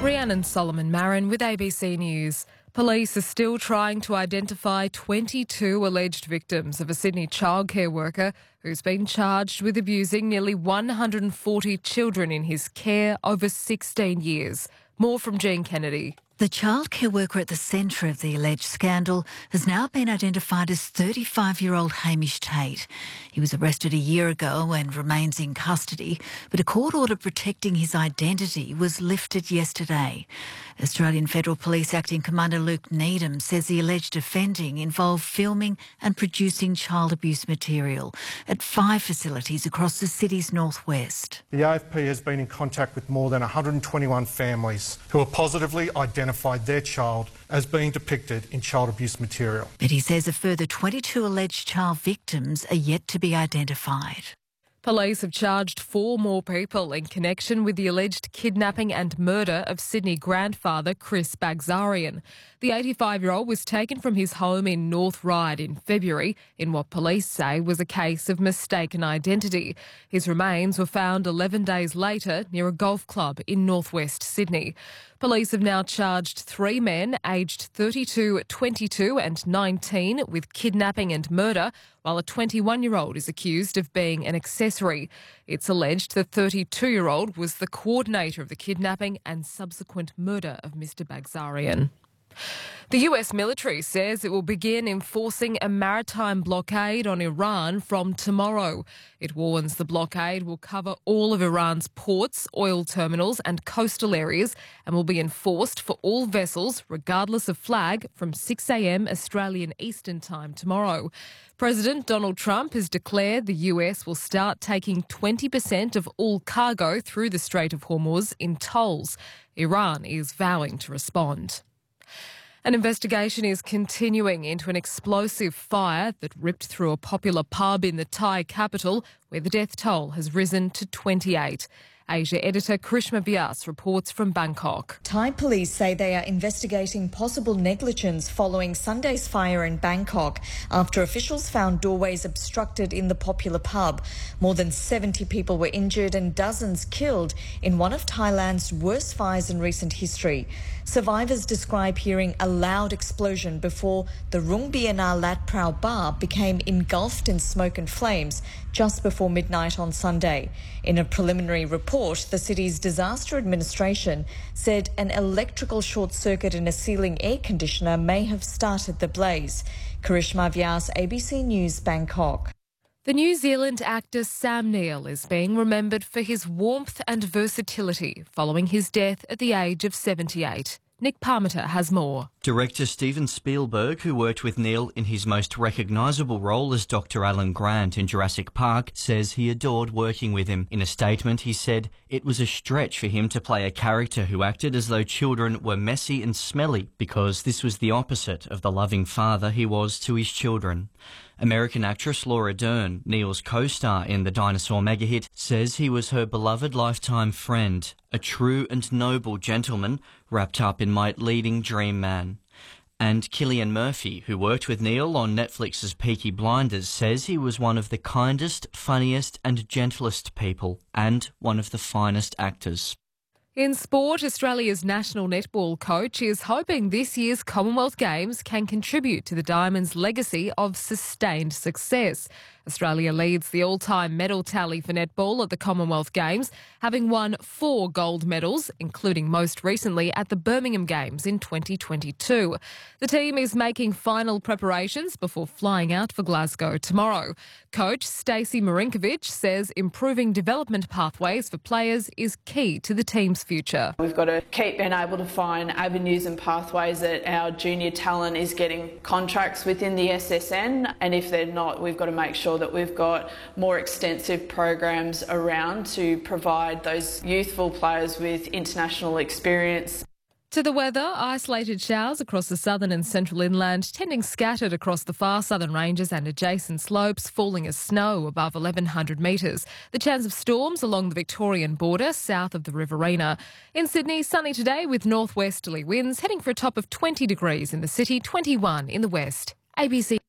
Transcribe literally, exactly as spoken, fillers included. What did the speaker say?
Rhiannon Solomon Marin with A B C News. Police are still trying to identify twenty-two alleged victims of a Sydney childcare worker who's been charged with abusing nearly one hundred forty children in his care over sixteen years. More from Jean Kennedy. The childcare worker at the centre of the alleged scandal has now been identified as thirty-five-year-old Hamish Tate. He was arrested a year ago and remains in custody, but a court order protecting his identity was lifted yesterday. Australian Federal Police Acting Commander Luke Needham says the alleged offending involved filming and producing child abuse material at five facilities across the city's northwest. The A F P has been in contact with more than one hundred twenty-one families who are positively identified identified their child as being depicted in child abuse material. But he says a further twenty-two alleged child victims are yet to be identified. Police have charged four more people in connection with the alleged kidnapping and murder of Sydney grandfather Chris Bagzarian. The eighty-five-year-old was taken from his home in North Ryde in February in what police say was a case of mistaken identity. His remains were found eleven days later near a golf club in northwest Sydney. Police have now charged three men aged thirty-two, twenty-two and nineteen with kidnapping and murder, while a twenty-one-year-old is accused of being an accessory. It's alleged the thirty-two-year-old was the coordinator of the kidnapping and subsequent murder of Mister Bagzarian. The U S military says it will begin enforcing a maritime blockade on Iran from tomorrow. It warns the blockade will cover all of Iran's ports, oil terminals and coastal areas and will be enforced for all vessels, regardless of flag, from six a m Australian Eastern Time tomorrow. President Donald Trump has declared the U S will start taking twenty percent of all cargo through the Strait of Hormuz in tolls. Iran is vowing to respond. An investigation is continuing into an explosive fire that ripped through a popular pub in the Thai capital, where the death toll has risen to twenty-eight. Asia editor Karishma Vyas reports from Bangkok. Thai police say they are investigating possible negligence following Sunday's fire in Bangkok after officials found doorways obstructed in the popular pub. More than seventy people were injured and dozens killed in one of Thailand's worst fires in recent history. Survivors describe hearing a loud explosion before the Rung Biana Lat Prao bar became engulfed in smoke and flames just before midnight on Sunday. In a preliminary report, the city's disaster administration said an electrical short circuit in a ceiling air conditioner may have started the blaze. Karishma Vyas, A B C News, Bangkok. The New Zealand actor Sam Neill is being remembered for his warmth and versatility following his death at the age of seventy-eight. Nick Parmenter has more. Director Steven Spielberg, who worked with Neill in his most recognisable role as Doctor Alan Grant in Jurassic Park, says he adored working with him. In a statement, he said it was a stretch for him to play a character who acted as though children were messy and smelly, because this was the opposite of the loving father he was to his children. American actress Laura Dern, Neill's co-star in the dinosaur mega-hit, says he was her beloved lifetime friend, a true and noble gentleman wrapped up in my leading dream man. And Cillian Murphy, who worked with Neill on Netflix's Peaky Blinders, says he was one of the kindest, funniest and gentlest people, and one of the finest actors. In sport, Australia's national netball coach is hoping this year's Commonwealth Games can contribute to the Diamonds' legacy of sustained success. Australia leads the all-time medal tally for netball at the Commonwealth Games, having won four gold medals, including most recently at the Birmingham Games in twenty twenty-two. The team is making final preparations before flying out for Glasgow tomorrow. Coach Stacey Marinkovic says improving development pathways for players is key to the team's future. We've got to keep being able to find avenues and pathways that our junior talent is getting contracts within the S S N, and if they're not, we've got to make sure that we've got more extensive programs around to provide those youthful players with international experience. To the weather, isolated showers across the southern and central inland, tending scattered across the far southern ranges and adjacent slopes, falling as snow above eleven hundred metres. The chance of storms along the Victorian border, south of the Riverina. In Sydney, sunny today with northwesterly winds, heading for a top of twenty degrees in the city, twenty-one in the west. A B C